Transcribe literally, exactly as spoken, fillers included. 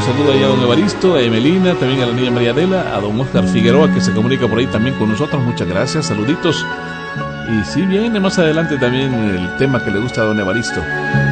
Un saludo ahí a don Evaristo, a Emelina, también a la niña María Adela, a don Oscar Figueroa, que se comunica por ahí también con nosotros. Muchas gracias, saluditos. Y sí, viene más adelante también el tema que le gusta a don Evaristo.